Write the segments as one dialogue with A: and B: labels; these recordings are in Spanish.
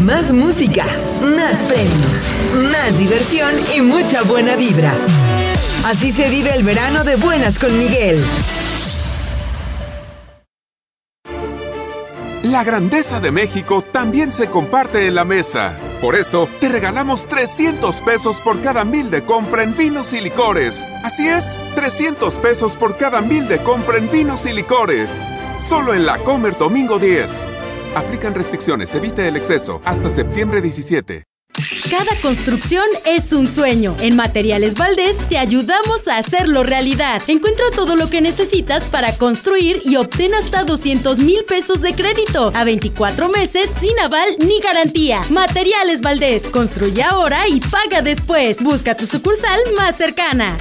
A: Más música, más premios, más diversión y mucha buena vibra. Así se vive el verano de buenas con Miguel.
B: La grandeza de México también se comparte en la mesa. Por eso, te regalamos 300 pesos por cada 1,000 de compra en vinos y licores. Así es, 300 pesos por cada 1,000 de compra en vinos y licores. Solo en La Comer domingo 10. Aplican restricciones, evite el exceso. Hasta septiembre 17.
C: Cada construcción es un sueño. En Materiales Valdés te ayudamos a hacerlo realidad. Encuentra todo lo que necesitas para construir y obtén hasta 200,000 pesos de crédito a 24 meses sin aval ni garantía. Materiales Valdés. Construye ahora y paga después. Busca tu sucursal más cercana.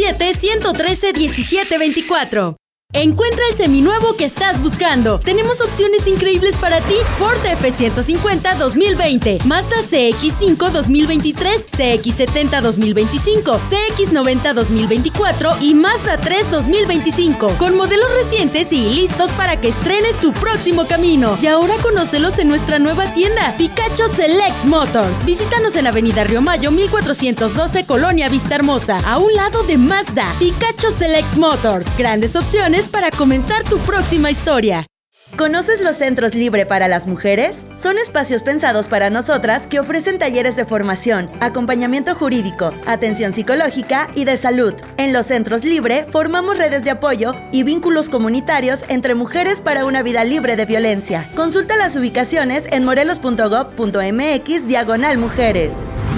C: 777-113-1724. Encuentra el seminuevo que estás buscando. Tenemos opciones increíbles para ti. Ford F-150 2020, Mazda CX-5 2023, CX-70 2025, CX-90 2024 y Mazda 3 2025. Con modelos recientes y listos para que estrenes tu próximo camino. Y ahora conócelos en nuestra nueva tienda, Picacho Select Motors. Visítanos en Avenida Río Mayo 1412, Colonia Vista Hermosa, a un lado de Mazda. Picacho Select Motors. Grandes opciones para comenzar tu próxima historia.
D: ¿Conoces los Centros Libre para las mujeres? Son espacios pensados para nosotras que ofrecen talleres de formación, acompañamiento jurídico, atención psicológica y de salud. En los Centros Libre formamos redes de apoyo y vínculos comunitarios entre mujeres para una vida libre de violencia. Consulta las ubicaciones en morelos.gov.mx/mujeres.